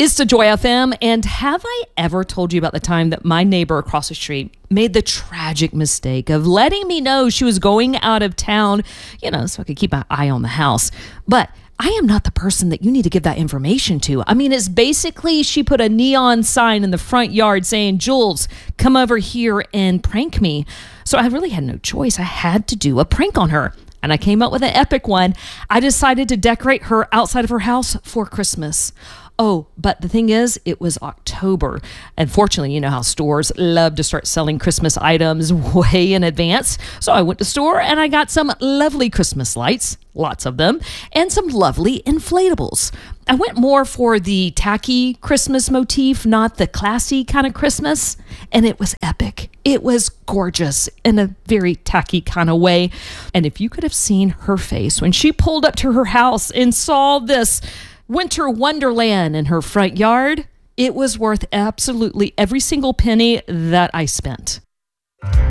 It's the Joy FM, and have I ever told you about the time that my neighbor across the street made the tragic mistake of letting me know she was going out of town, so I could keep my eye on the house. But I am not the person that you need to give that information to. I mean, it's basically she put a neon sign in the front yard saying, "Jules, come over here and prank me." So I really had no choice. I had to do a prank on her. And I came up with an epic one. I decided to decorate her outside of her house for Christmas. Oh, but the thing is, it was October. Unfortunately, you know how stores love to start selling Christmas items way in advance. So I went to the store and I got some lovely Christmas lights, lots of them, and some lovely inflatables. I went more for the tacky Christmas motif, not the classy kind of Christmas. And it was epic. It was gorgeous in a very tacky kind of way. And if you could have seen her face when she pulled up to her house and saw this winter wonderland in her front yard, it was worth absolutely every single penny that I spent.